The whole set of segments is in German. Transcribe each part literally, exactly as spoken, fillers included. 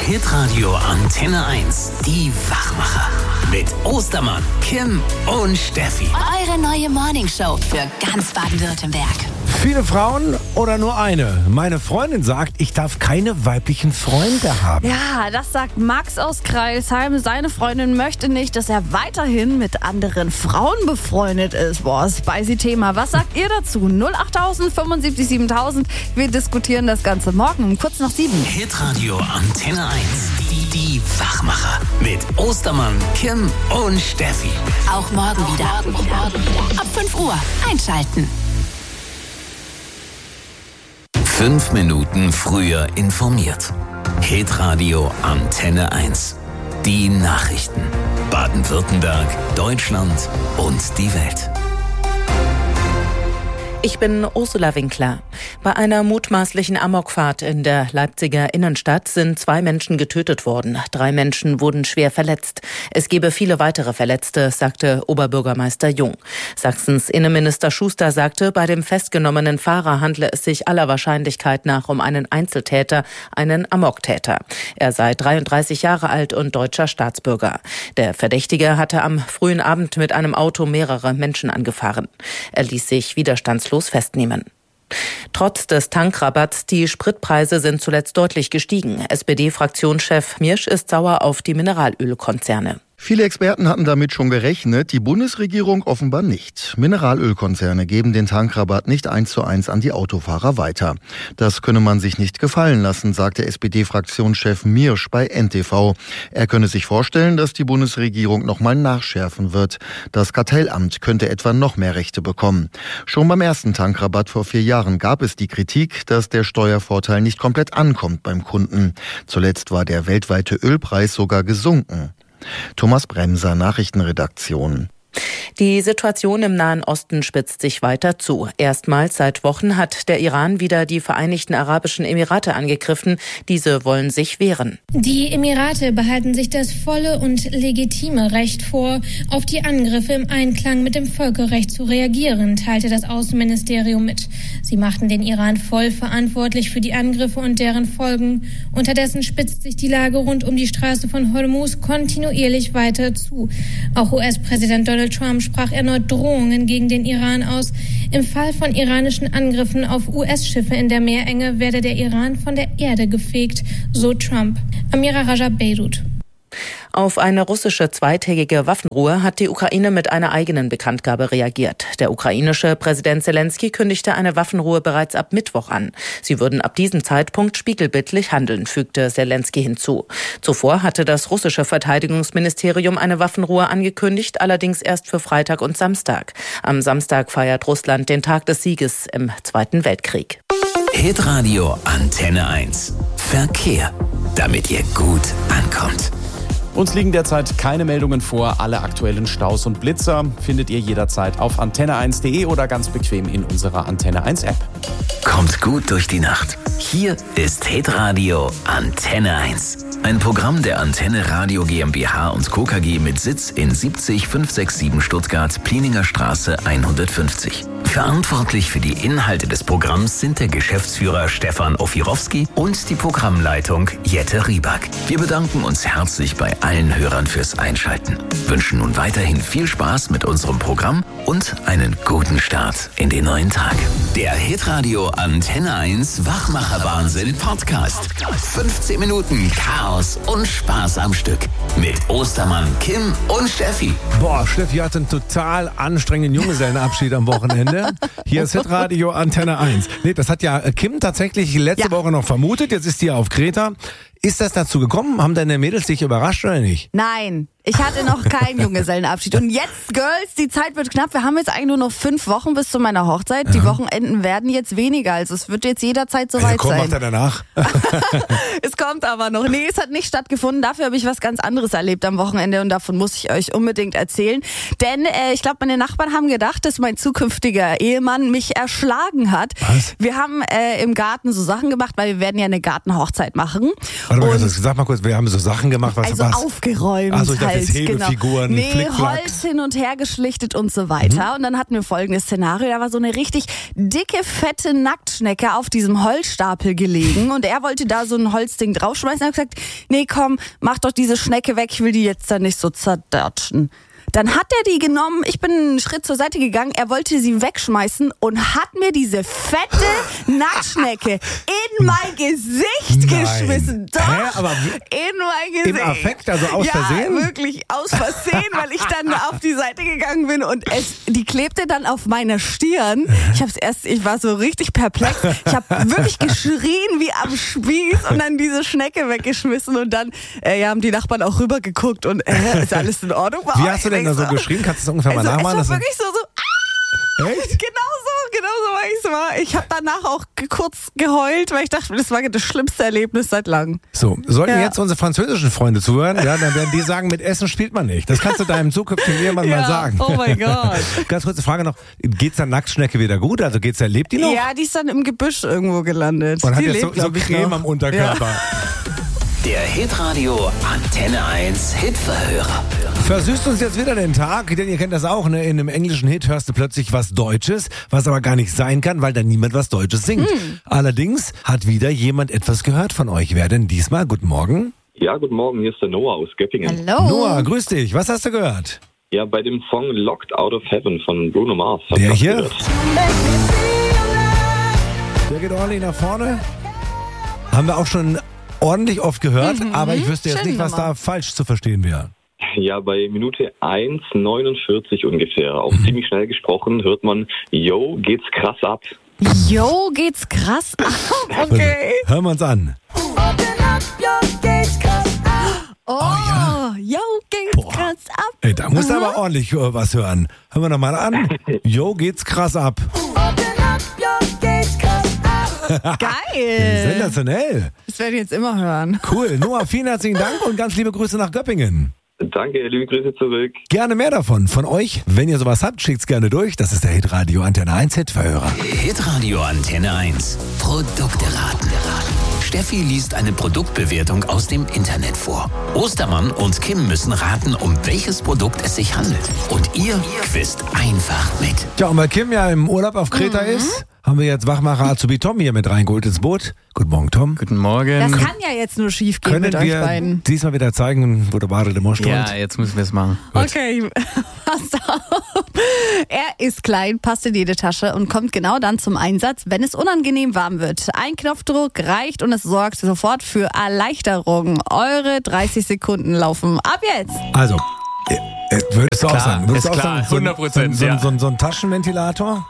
Hitradio Antenne eins, die Wachmacher. Mit Ostermann, Kim und Steffi. Eure neue Morningshow für ganz Baden-Württemberg. Viele Frauen oder nur eine? Meine Freundin sagt, ich darf keine weiblichen Freunde haben. Ja, das sagt Max aus Kreilsheim. Seine Freundin möchte nicht, dass er weiterhin mit anderen Frauen befreundet ist. Boah, spicy Thema. Was sagt ihr dazu? null achttausend fünfundsiebzig siebentausend. Wir diskutieren das Ganze morgen um kurz nach sieben. Hitradio Antenne eins, die, die Wachmacher. Mit Ostermann, Kim und Steffi. Auch morgen wieder. Ab fünf Uhr einschalten. Fünf Minuten früher informiert. Hitradio Antenne eins. Die Nachrichten. Baden-Württemberg, Deutschland und die Welt. Ich bin Ursula Winkler. Bei einer mutmaßlichen Amokfahrt in der Leipziger Innenstadt sind zwei Menschen getötet worden. Drei Menschen wurden schwer verletzt. Es gebe viele weitere Verletzte, sagte Oberbürgermeister Jung. Sachsens Innenminister Schuster sagte, bei dem festgenommenen Fahrer handle es sich aller Wahrscheinlichkeit nach um einen Einzeltäter, einen Amoktäter. Er sei dreiunddreißig Jahre alt und deutscher Staatsbürger. Der Verdächtige hatte am frühen Abend mit einem Auto mehrere Menschen angefahren. Er ließ sich widerstandslos festnehmen. Trotz des Tankrabatts, die Spritpreise sind zuletzt deutlich gestiegen. S P D-Fraktionschef Miersch ist sauer auf die Mineralölkonzerne. Viele Experten hatten damit schon gerechnet, die Bundesregierung offenbar nicht. Mineralölkonzerne geben den Tankrabatt nicht eins zu eins an die Autofahrer weiter. Das könne man sich nicht gefallen lassen, sagte S P D-Fraktionschef Miersch bei N T V. Er könne sich vorstellen, dass die Bundesregierung nochmal nachschärfen wird. Das Kartellamt könnte etwa noch mehr Rechte bekommen. Schon beim ersten Tankrabatt vor vier Jahren gab es die Kritik, dass der Steuervorteil nicht komplett ankommt beim Kunden. Zuletzt war der weltweite Ölpreis sogar gesunken. Thomas Bremser, Nachrichtenredaktion. Die Situation im Nahen Osten spitzt sich weiter zu. Erstmals seit Wochen hat der Iran wieder die Vereinigten Arabischen Emirate angegriffen. Diese wollen sich wehren. Die Emirate behalten sich das volle und legitime Recht vor, auf die Angriffe im Einklang mit dem Völkerrecht zu reagieren, teilte das Außenministerium mit. Sie machten den Iran voll verantwortlich für die Angriffe und deren Folgen. Unterdessen spitzt sich die Lage rund um die Straße von Hormuz kontinuierlich weiter zu. Auch U S-Präsident Donald Trump sprach erneut Drohungen gegen den Iran aus. Im Fall von iranischen Angriffen auf U S-Schiffe in der Meerenge werde der Iran von der Erde gefegt, so Trump. Amira Raja, Beirut. Auf eine russische zweitägige Waffenruhe hat die Ukraine mit einer eigenen Bekanntgabe reagiert. Der ukrainische Präsident Zelensky kündigte eine Waffenruhe bereits ab Mittwoch an. Sie würden ab diesem Zeitpunkt spiegelbildlich handeln, fügte Zelensky hinzu. Zuvor hatte das russische Verteidigungsministerium eine Waffenruhe angekündigt, allerdings erst für Freitag und Samstag. Am Samstag feiert Russland den Tag des Sieges im Zweiten Weltkrieg. Hitradio Antenne eins. Verkehr, damit ihr gut ankommt. Uns liegen derzeit keine Meldungen vor. Alle aktuellen Staus und Blitzer findet ihr jederzeit auf antenne eins punkt de oder ganz bequem in unserer Antenne eins App. Kommt gut durch die Nacht. Hier ist Hitradio Antenne eins. Ein Programm der Antenne Radio GmbH und Co. K G mit Sitz in siebzig fünfhundertsiebenundsechzig Stuttgart, Plieninger Straße hundertfünfzig. Verantwortlich für die Inhalte des Programms sind der Geschäftsführer Stefan Ofirowski und die Programmleitung Jette Rieback. Wir bedanken uns herzlich bei allen Hörern fürs Einschalten. Wünschen nun weiterhin viel Spaß mit unserem Programm und einen guten Start in den neuen Tag. Der Hitradio Antenne eins Wachmacher-Wahnsinn Podcast. fünfzehn Minuten Chaos und Spaß am Stück. Mit Ostermann, Kim und Steffi. Boah, Steffi hatte einen total anstrengenden Junggesellenabschied am Wochenende. Hier ist Hitradio Antenne eins. Nee, das hat ja Kim tatsächlich letzte ja. Woche noch vermutet. Jetzt ist die auf Kreta. Ist das dazu gekommen? Haben deine Mädels dich überrascht oder nicht? Nein, ich hatte noch keinen Junggesellenabschied. Und jetzt, Girls, die Zeit wird knapp. Wir haben jetzt eigentlich nur noch fünf Wochen bis zu meiner Hochzeit. Ja. Die Wochenenden werden jetzt weniger. Also es wird jetzt jederzeit soweit ja, komm, sein. Macht er danach. Es kommt aber noch. Nee, es hat nicht stattgefunden. Dafür habe ich was ganz anderes erlebt am Wochenende und davon muss ich euch unbedingt erzählen. Denn äh, ich glaube, meine Nachbarn haben gedacht, dass mein zukünftiger Ehemann mich erschlagen hat. Was? Wir haben äh, im Garten so Sachen gemacht, weil wir werden ja eine Gartenhochzeit machen. Warte mal, Und- ganz kurz, sag mal kurz, wir haben so Sachen gemacht, was Also was? aufgeräumt Ach so, ich dachte halt, jetzt Hebefiguren, genau. Nee, Flickflack. Holz hin und her geschlichtet und so weiter. Und dann hatten wir folgendes Szenario. Da war so eine richtig dicke, fette Nacktschnecke auf diesem Holzstapel gelegen. Und er wollte da so ein Holzding draufschmeißen. Er hat gesagt, nee, komm, mach doch diese Schnecke weg. Ich will die jetzt da nicht so zerdatschen. Dann hat er die genommen, ich bin einen Schritt zur Seite gegangen, er wollte sie wegschmeißen und hat mir diese fette Nacktschnecke in mein Gesicht Nein. geschmissen. Doch, Hä? Aber in mein im Gesicht. Affekt, also aus ja, Versehen? wirklich aus Versehen, weil ich dann auf die Seite gegangen bin und es, die klebte dann auf meiner Stirn. Ich hab's erst, ich war so richtig perplex. Ich habe wirklich geschrien wie am Spieß und dann diese Schnecke weggeschmissen und dann äh, ja, haben die Nachbarn auch rübergeguckt und äh, ist alles in Ordnung bei Wie euch? hast du denn da so Ich geschrien? Kannst du das ungefähr mal also, nachmachen? es Das war ist- wirklich so, so ah! Echt? Genau so, genau so war ich war. Ich habe danach auch ge- kurz geheult, weil ich dachte, das war das schlimmste Erlebnis seit langem. So, sollten Ja. jetzt unsere französischen Freunde zuhören, ja, dann werden die sagen, mit Essen spielt man nicht. Das kannst du deinem zukünftigen Ehemann mal sagen. Oh mein Gott. Ganz kurze Frage noch, geht's der Nacktschnecke wieder gut? Also geht's der, lebt die noch? Ja, die ist dann im Gebüsch irgendwo gelandet. Und hat die jetzt lebt, so, so glaub ich, Creme noch. am Unterkörper. Der Hitradio Antenne eins Hitverhörer. Versüßt uns jetzt wieder den Tag, denn ihr kennt das auch, ne? In einem englischen Hit hörst du plötzlich was Deutsches, was aber gar nicht sein kann, weil da niemand was Deutsches singt. Hm. Allerdings hat wieder jemand etwas gehört von euch. Wer denn diesmal? Guten Morgen. Ja, guten Morgen, hier ist der Noah aus Göppingen. Hallo. Noah, grüß dich. Was hast du gehört? Ja, bei dem Song Locked Out of Heaven von Bruno Mars. hab ich Der was hier? gehört. Der geht ordentlich nach vorne. Haben wir auch schon ordentlich oft gehört, aber ich wüsste jetzt Schöne nicht, was Nummer. da falsch zu verstehen wäre. Ja, bei Minute eins neunundvierzig ungefähr, auch ziemlich schnell gesprochen, hört man, yo, geht's krass ab. Jo, geht's krass ab. Okay. Hören wir uns an. Oh, ja. jo, geht's krass ab. Ey, da musst du aber ordentlich äh, was hören. Hören wir nochmal an. Jo, geht's krass ab. Geil. Sensationell. Das werde ich jetzt immer hören. Cool. Noah, vielen herzlichen Dank und ganz liebe Grüße nach Göppingen. Danke, liebe Grüße zurück. Gerne mehr davon von euch. Wenn ihr sowas habt, schickt's gerne durch. Das ist der Hitradio Antenne eins Hitverhörer. Hitradio Antenne eins. Produkte raten. Steffi liest eine Produktbewertung aus dem Internet vor. Ostermann und Kim müssen raten, um welches Produkt es sich handelt. Und ihr quizt einfach mit. Tja, und weil Kim ja im Urlaub auf Kreta ist, haben wir jetzt Wachmacher Azubi Tom hier mit reingeholt ins Boot. Guten Morgen, Tom. Guten Morgen. Das kann ja jetzt nur schief gehen Können mit euch wir beiden. diesmal wieder zeigen, wo der Badel der Mosch ja, jetzt müssen wir es machen. Okay, pass auf. Er ist klein, passt in jede Tasche und kommt genau dann zum Einsatz, wenn es unangenehm warm wird. Ein Knopfdruck reicht und es sorgt sofort für Erleichterung. Eure dreißig Sekunden laufen ab jetzt. Also, äh, äh, würdest du auch Klar, sagen? Würdest ist du auch klar, sagen, so ein- hundert Prozent, so, ein- ja. so, ein- so ein Taschenventilator?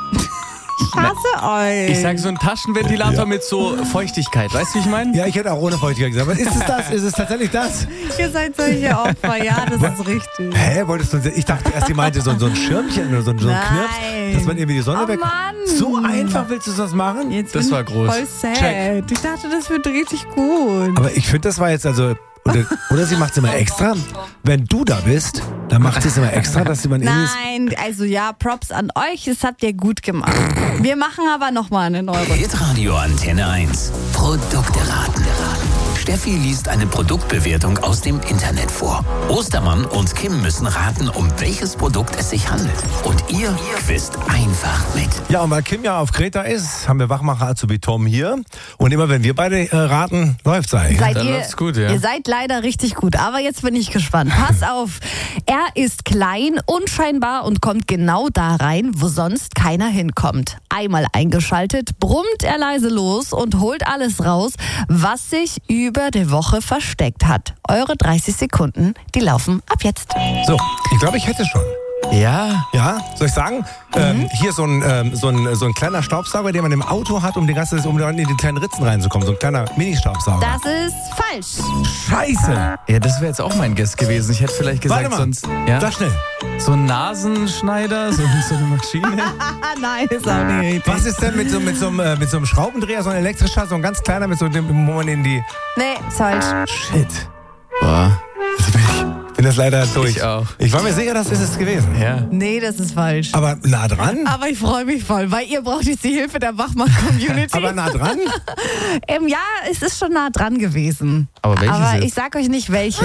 Ich hasse euch. Ich sag so ein Taschenventilator mit so Feuchtigkeit. Weißt du, wie ich meine? Ja, ich hätte auch ohne Feuchtigkeit gesagt. Aber ist es das? Ist es tatsächlich das? Ihr seid solche Opfer, ja, das ist richtig. Hä, wolltest du, ich dachte erst, ihr meinte so, so ein Schirmchen oder so, ein- so ein Nein. Knirps, dass man irgendwie die Sonne Oh weg... Mann. So einfach willst du das machen? Jetzt Das bin war ich groß. voll sad. Check. Ich dachte, das wird richtig gut. Aber ich finde, das war jetzt also... Oder, oder sie macht es immer extra. Wenn du da bist, dann macht sie es immer extra, dass sie man irgendwie... Nein, also ja, Props an euch, das habt ihr gut gemacht. Wir machen aber nochmal eine neue Runde. Hitradio Antenne eins. Produkte raten. Steffi liest eine Produktbewertung aus dem Internet vor. Ostermann und Kim müssen raten, um welches Produkt es sich handelt. Und ihr quizt einfach mit. Ja, und weil Kim ja auf Kreta ist, haben wir Wachmacher Azubi Tom hier. Und immer wenn wir beide äh, raten, läuft's eigentlich. Seid Dann ihr, läuft's gut, ja. ihr seid leider richtig gut, aber jetzt bin ich gespannt. Pass auf, er ist klein, unscheinbar und kommt genau da rein, wo sonst keiner hinkommt. Einmal eingeschaltet, brummt er leise los und holt alles raus, was sich über die Woche versteckt hat. Eure dreißig Sekunden, die laufen ab jetzt. So, ich glaube, ich hätte schon. Ja. Ja, soll ich sagen? Ähm, hier so ein, ähm, so, ein, so ein kleiner Staubsauger, den man im Auto hat, um, den ganzen, um in die kleinen Ritzen reinzukommen. So ein kleiner Mini-Staubsauger. Das ist falsch. Scheiße! Ja, das wäre jetzt auch mein Guess gewesen. Ich hätte vielleicht gesagt, Warte mal, sonst. Ja? sag schnell. So ein Nasenschneider, so, so eine Maschine. Ah, nein, ist auch nicht richtig. Was ist denn mit so, mit so, einem, äh, mit so einem Schraubendreher, so ein elektrischer, so ein ganz kleiner, mit so dem, wo man in die... Nee, ist falsch. Shit. Boah. Also bin ich, bin das leider durch. Ich auch. Ich war mir sicher, das ist es gewesen. Ja. Nee, das ist falsch. Aber nah dran? Aber ich freue mich voll, weil ihr braucht jetzt die Hilfe der Wachmann-Community. Aber nah dran? ähm, ja, es ist schon nah dran gewesen. Aber welches Aber jetzt? ich sag euch nicht welches.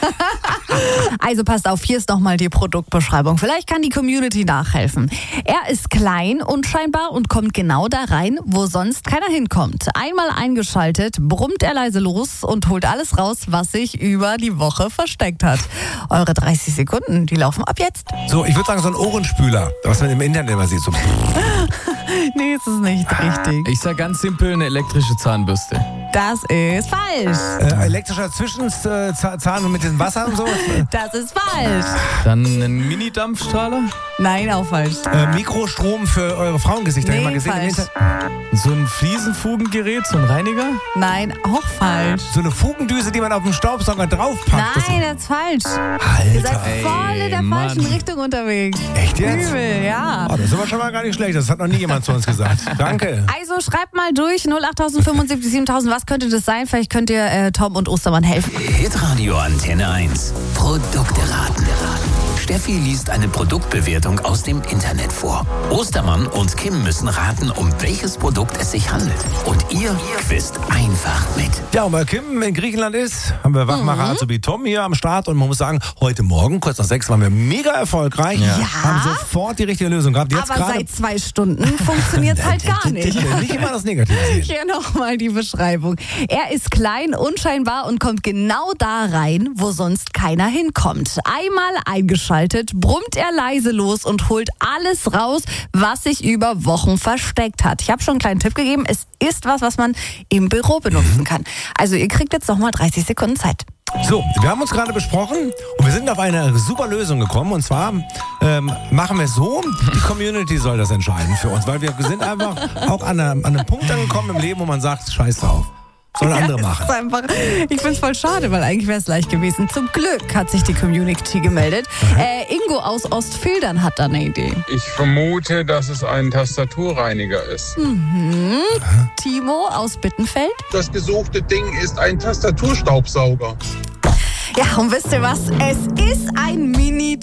Also passt auf, hier ist nochmal die Produktbeschreibung. Vielleicht kann die Community nachhelfen. Er ist klein, unscheinbar und kommt genau da rein, wo sonst keiner hinkommt. Einmal eingeschaltet, brummt er leise los und holt alles raus, was sich über die Woche versteckt hat. Eure dreißig Sekunden, die laufen ab jetzt. So, ich würde sagen, so ein Ohrenspüler, was man im Internet immer sieht. So. Nee, ist es nicht richtig. Ich sag ganz simpel, eine elektrische Zahnbürste. Das ist falsch. Äh, elektrischer Zwischenzahn mit dem Wasser und so. Das ist falsch. Dann ein Mini-Dampfstrahler. Nein, auch falsch. Äh, Mikrostrom für eure Frauengesichter. Nee, Hab ich mal gesehen im falsch. Internet. So ein Fliesenfugengerät, so ein Reiniger. Nein, auch falsch. So eine Fugendüse, die man auf den Staubsauger draufpackt. Das- Nein, das ist falsch. Ihr seid Alter. voll in der Ey, Mann. falschen Richtung unterwegs. Echt jetzt? Übel, ja. Oh, das ist aber schon mal gar nicht schlecht. Das hat noch nie jemand zu uns gesagt. Danke. Also schreibt mal durch, null acht fünfundsiebzig siebentausend, was könnte das sein? Vielleicht könnt ihr äh, Tom und Ostermann helfen. Hitradio Antenne eins. Produkte raten. Steffi liest eine Produktbewertung aus dem Internet vor. Ostermann und Kim müssen raten, um welches Produkt es sich handelt. Und ihr quizt einfach mit. Ja, und weil Kim in Griechenland ist, haben wir Wachmacher Azubi Tom hier am Start. Und man muss sagen, heute Morgen, kurz nach sechs, waren wir mega erfolgreich. Ja. Haben sofort die richtige Lösung gehabt. Jetzt Aber gerade seit zwei Stunden funktioniert es halt gar nicht. Nicht immer das Negative sehen. Hier nochmal die Beschreibung. Er ist klein, unscheinbar und kommt genau da rein, wo sonst keiner hinkommt. Einmal eingeschaltet, brummt er leise los und holt alles raus, was sich über Wochen versteckt hat. Ich habe schon einen kleinen Tipp gegeben. Es ist was, was man im Büro benutzen kann. Also ihr kriegt jetzt nochmal dreißig Sekunden Zeit. So, wir haben uns gerade besprochen und wir sind auf eine super Lösung gekommen. Und zwar ähm, machen wir es so, die Community soll das entscheiden für uns. Weil wir sind einfach auch an, einer, an einem Punkt angekommen im Leben, wo man sagt, scheiß drauf. Sollen andere Ja, machen. es ist einfach, ich finde es voll schade, weil eigentlich wäre es leicht gewesen. Zum Glück hat sich die Community gemeldet. Äh, Ingo aus Ostfildern hat da eine Idee. Ich vermute, dass es ein Tastaturreiniger ist. Mhm. Timo aus Bittenfeld. Das gesuchte Ding ist ein Tastaturstaubsauger. Ja, und wisst ihr was? Es ist ein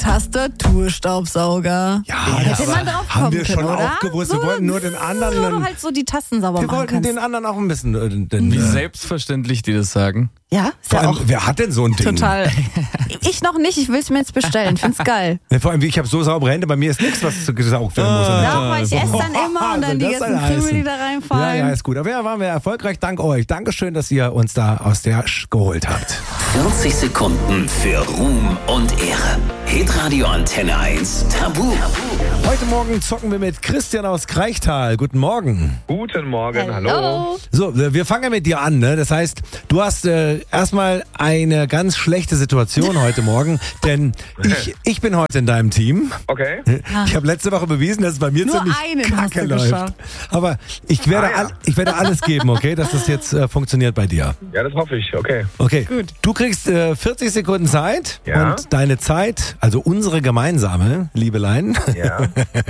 Mini-Tastaturstaubsauger. Ja, Hätte das man drauf haben kommen wir schon können, oder? auch gewusst. Wir wollten nur den anderen- Wo du halt so die Tasten sauber Wir machen wollten kannst. den anderen auch ein bisschen... Äh, den, Wie äh, selbstverständlich die das sagen. Ja, ist vor ja allem, auch wer hat denn so ein Ding? total. Ich noch nicht, ich will es mir jetzt bestellen. Find's geil. Ja, vor allem, ich habe so saubere Hände, bei mir ist nichts, was gesaugt werden muss. Doch, weil ich esse dann immer und dann die Soll das ganzen denn Krümel, die heißen? da reinfallen. Ja, ja, ist gut. Aber ja, waren wir erfolgreich, dank euch. Dankeschön, dass ihr uns da aus der Sch geholt habt. vierzig Sekunden für Ruhm und Ehre. Hitradio Antenne eins. Tabu. Heute Morgen zocken wir mit Christian aus Kreichtal. Guten Morgen. Guten Morgen, hallo. Hallo. So, wir fangen mit dir an. Ne? Das heißt, du hast äh, erstmal eine ganz schlechte Situation heute Morgen, denn ich, ich bin heute in deinem Team. Okay. Ich habe letzte Woche bewiesen, dass es bei mir Nur ziemlich einen hast kacke du läuft. geschafft. Aber ich werde, Ah, ja. all, ich werde alles geben, okay, dass das jetzt äh, funktioniert bei dir. Ja, das hoffe ich. Okay. Okay, Gut. du kriegst äh, vierzig Sekunden Zeit Ja. und deine Zeit, also unsere gemeinsame, Liebelein, Ja.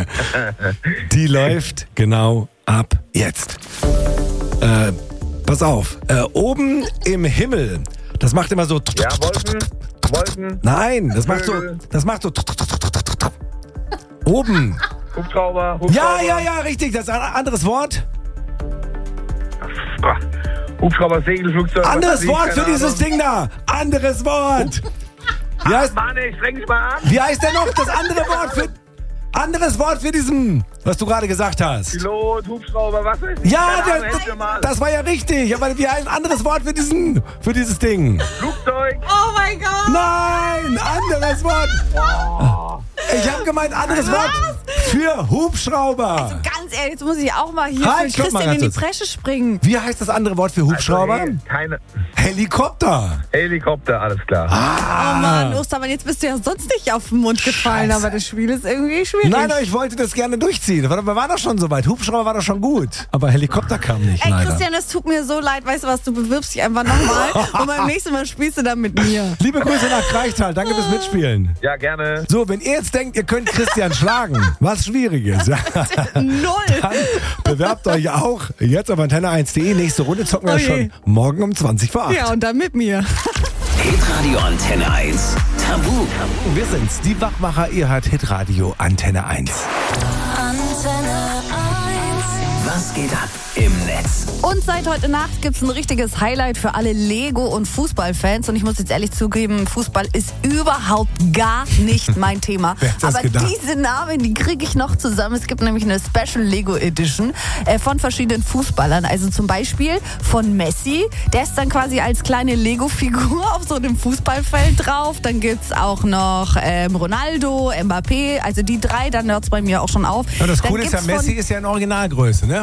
die läuft genau ab jetzt. Äh, pass auf, äh, oben im Himmel, das macht immer so... Ja, Wolken. Wolken. Nein, das macht so... Vögel. Das macht so... Oben. Hubschrauber. Hubschrauber. Ja, ja, ja, richtig. Das ist ein anderes Wort. Ah, Hubschrauber, Segelflugzeug. was Anderes weiß ich, Wort für keine dieses Ahnung. Ding da. Anderes Wort. Wie heißt, Mann, ey, streng dich mal an. wie heißt denn noch das andere Wort für... Anderes Wort für diesen, was du gerade gesagt hast. Pilot, Hubschrauber, was ist? Ja, Keine Ahnung, das, helft mir mal. das war ja richtig. Aber wie heißt ein anderes Wort für diesen, für dieses Ding? Flugzeug. Oh mein Gott. Nein, anderes Wort. Ich habe gemeint, anderes Wort für Hubschrauber. Ganz ehrlich, jetzt muss ich auch mal hier Halt, für stopp mal Christian in die ganz kurz. Bresche springen. Wie heißt das andere Wort für Hubschrauber? Also, hey, keine Helikopter. Helikopter, alles klar. Oh Mann, Ostermann, jetzt bist du ja sonst nicht auf den Mund gefallen, Scheiße. aber das Spiel ist irgendwie schwierig. Nein, aber ich wollte das gerne durchziehen. Wir waren doch schon so weit. Hubschrauber war doch schon gut. Aber Helikopter kam nicht, Ey, leider. Christian, es tut mir so leid. Weißt du was, du bewirbst dich einfach nochmal und beim nächsten Mal spielst du dann mit mir. Liebe Grüße nach Kreichtal. Danke fürs Mitspielen. Ja, gerne. So, wenn ihr jetzt denkt, ihr könnt Christian schlagen, was Schwieriges, ja, Null. dann bewerbt euch auch jetzt auf antenne eins punkt de. Nächste Runde zocken wir Oh je. schon morgen um zwanzig vor acht. Ja, und dann mit mir. Hitradio Antenne eins. Tabu. Wir sind's, die Wachmacher, ihr hört Hitradio Antenne eins. Antenne eins. Was geht ab im Netz? Und seit heute Nacht gibt's ein richtiges Highlight für alle Lego- und Fußballfans. Und ich muss jetzt ehrlich zugeben, Fußball ist überhaupt gar nicht mein Thema. Wer hätte das Aber gedacht? diese Namen, die kriege ich noch zusammen. Es gibt nämlich eine Special Lego Edition äh, von verschiedenen Fußballern. Also zum Beispiel von Messi. Der ist dann quasi als kleine Lego-Figur auf so einem Fußballfeld drauf. Dann gibt's auch noch ähm, Ronaldo, Mbappé. Also die drei, dann hört's bei mir auch schon auf. Ja, das Dann Coole ist ja, gibt's von Messi ist ja in Originalgröße, ne?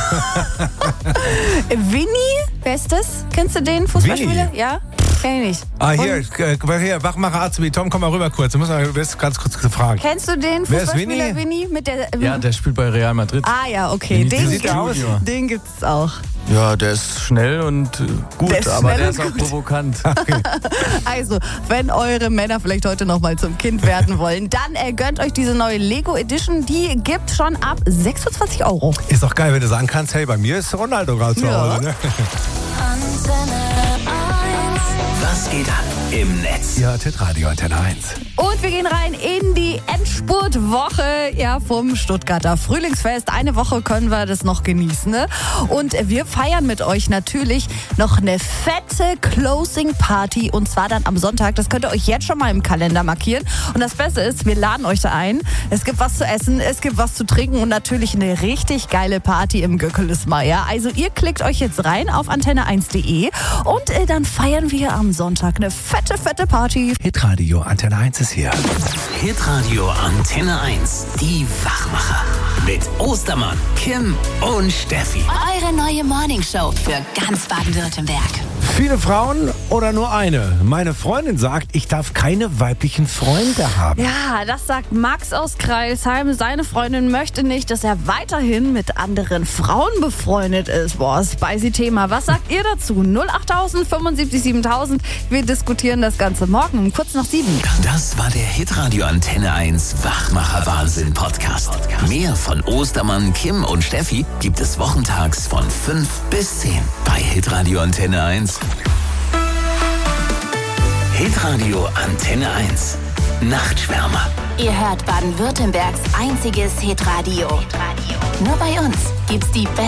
Vinny, wer ist das? Kennst du den Fußballspieler? Vinny? Ja? Kenn ich nicht. Ah, hier, Und, äh, hier Wachmacher Azubi. Tom, komm mal rüber kurz. Du musst mal du wirst ganz kurz gefragt. kennst du den Wer ist Fußballspieler Vinny? Vinny? Mit der, Ja, der spielt bei Real Madrid. ah ja, okay. Wie Den, sieht der aus? den gibt's auch. Ja, der ist schnell und äh, gut, Der ist aber schnell der und ist auch gut. provokant. Also, wenn eure Männer vielleicht heute noch mal zum Kind werden wollen, dann äh, gönnt euch diese neue Lego Edition. Die gibt schon ab sechsundzwanzig Euro. Ist doch geil, wenn du sagen kannst, hey, bei mir ist Ronaldo gerade zu Ja. Hause. Ne? Antenne eins. Was geht ab im Netz? Ihr hört Hitradio Antenne eins. Und wir gehen rein in die Endspurtwoche ja, vom Stuttgarter Frühlingsfest. Eine Woche können wir das noch genießen. Ne? Und wir feiern mit euch natürlich noch eine fette Closing Party. Und zwar dann am Sonntag. Das könnt ihr euch jetzt schon mal im Kalender markieren. Und das Beste ist, wir laden euch da ein. Es gibt was zu essen, es gibt was zu trinken und natürlich eine richtig geile Party im Göckelismeier. Also ihr klickt euch jetzt rein auf antenne eins punkt de und äh, dann feiern wir am Sonntag eine fette, fette Party. Hitradio Antenne eins ist hier. Hitradio Antenne eins. Die Wachmacher. Mit Ostermann, Kim und Steffi. Eure neue Morningshow für ganz Baden-Württemberg. Viele Frauen oder nur eine? Meine Freundin sagt, ich darf keine weiblichen Freunde haben. Ja, das sagt Max aus Kreilsheim. Seine Freundin möchte nicht, dass er weiterhin mit anderen Frauen befreundet ist. Boah, spicy Thema. Was sagt ihr dazu? null acht tausend fünfundsiebzig siebentausend. Wir diskutieren das Ganze morgen um kurz nach sieben. Das war der Hitradio Antenne eins Wachmacher Wahnsinn Podcast. Mehr von Ostermann, Kim und Steffi gibt es wochentags von fünf bis zehn bei Hitradio Antenne eins. Hitradio Antenne eins. Nachtschwärmer. Ihr hört Baden-Württembergs einziges Hitradio. Nur bei uns gibt's die beste